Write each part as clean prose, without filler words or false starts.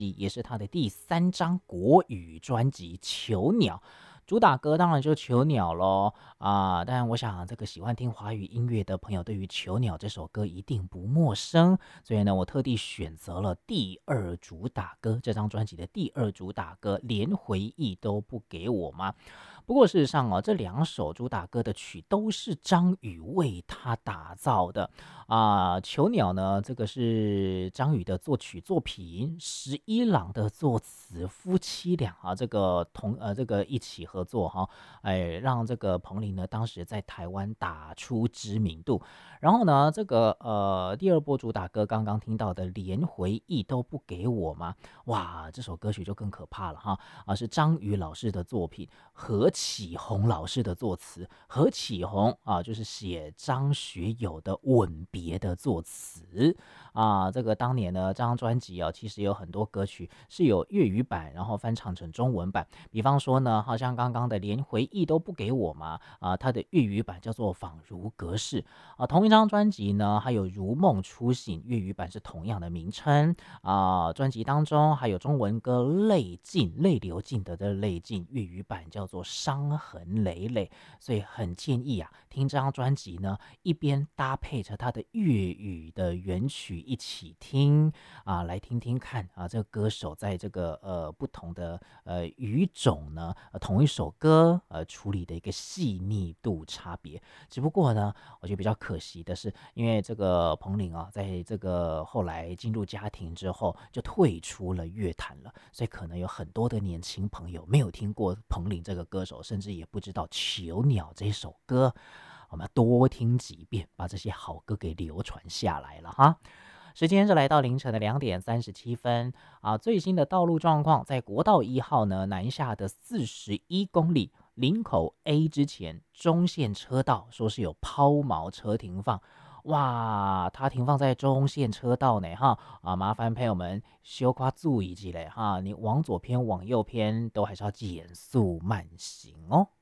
也是他的第3张国语专辑《囚鸟》。主打歌当然就囚鸟咯但我想这个喜欢听华语音乐的朋友对于囚鸟这首歌一定不陌生，所以呢我特地选择了第2主打歌，这张专辑的第2主打歌连回忆都不给我吗？不过事实上这2首主打歌的曲都是张宇为他打造的囚鸟呢，这个是张宇的作曲作品，石一郎的作词，夫妻俩这个这个一起合作让这个彭羚呢当时在台湾打出知名度。然后呢，这个第2波主打歌刚刚听到的连回忆都不给我吗？哇，这首歌曲就更可怕了是张宇老师的作品，何启宏老师的作词。何启宏就是写张学友的《吻别》的作词这个当年呢这张专辑其实有很多歌曲是有粤语版，然后翻唱成中文版。比方说呢，好像刚刚的连回忆都不给我吗它的粤语版叫做仿如隔世同一张专辑呢还有如梦初醒，粤语版是同样的名称专辑当中还有中文歌泪尽，泪流尽的泪尽，粤语版叫做伤痕累累。所以很建议听这张专辑呢一边搭配着它的粤语的原曲一起听来听听看这个歌手在这个不同的语种呢同一首歌处理的一个细腻度差别。只不过呢我觉得比较可惜的是，因为这个彭羚在这个后来进入家庭之后就退出了乐坛了，所以可能有很多的年轻朋友没有听过彭羚这个歌手，甚至也不知道囚鸟这首歌。我们要多听几遍，把这些好歌给流传下来了时间是来到凌晨的2点37分最新的道路状况，在国道1号呢南下的41公里林口 A 之前中线车道说是有抛锚车停放，哇，它停放在中线车道呢麻烦朋友们小可注意一下你往左偏往右偏都还是要减速慢行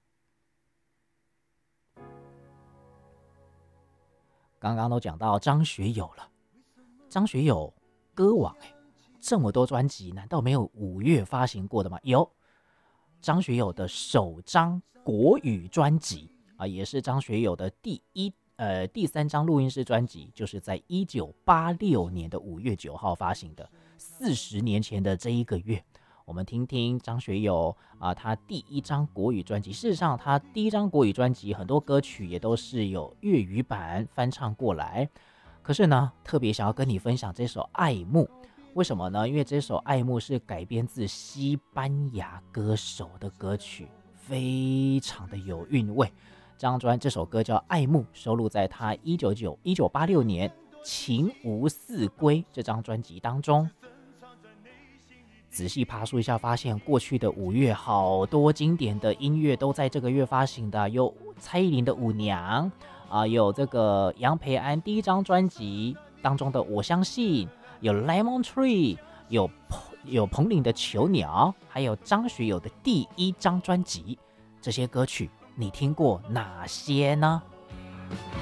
刚刚都讲到张学友了，张学友歌王这么多专辑难道没有5月发行过的吗？有，张学友的首张国语专辑也是张学友的第3张录音室专辑，就是在1986年的5月9号发行的，40年前的这一个月。我们听听张学友他第1张国语专辑。事实上他第1张国语专辑很多歌曲也都是有粤语版翻唱过来，可是呢特别想要跟你分享这首《爱慕》。为什么呢？因为这首《爱慕》是改编自西班牙歌手的歌曲，非常的有韵味。这首歌叫《爱慕》，收录在他1986年《情无四归》这张专辑当中。仔细爬梳一下，发现过去的5月好多经典的音乐都在这个月发行的，有蔡依林的《舞娘》有这个杨培安第1张专辑当中的《我相信》，有 Lemon Tree， 有彭羚的《囚鸟》，还有张学友的第1张专辑。这些歌曲你听过哪些呢？